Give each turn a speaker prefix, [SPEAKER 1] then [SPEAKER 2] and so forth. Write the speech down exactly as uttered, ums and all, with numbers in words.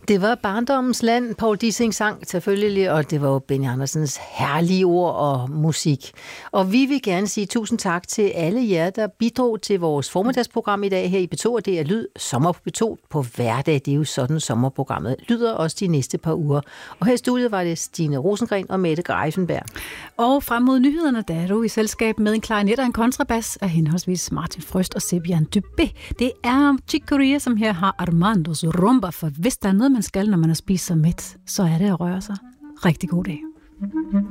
[SPEAKER 1] Det var barndommens land, Paul Dissing sang selvfølgelig, og det var jo Benny Andersens herlige ord og musik. Og vi vil gerne sige tusind tak til alle jer, der bidrog til vores formiddagsprogram i dag her i B to, og det er Lyd Sommer på B to på hverdag. Det er jo sådan sommerprogrammet lyder også de næste par uger. Og her i studiet var det Stine Rosengren og Mette Greifenberg.
[SPEAKER 2] Og frem mod nyhederne, der er du i selskab med en klarinet og en kontrabas af henholdsvis Martin Frøst og Sebian Dubé. Det er Chick Corea, som her har Armandos rumba, for hvis der er noget, man skal, når man har spist sig mæt, så er det at røre sig. Rigtig god dag.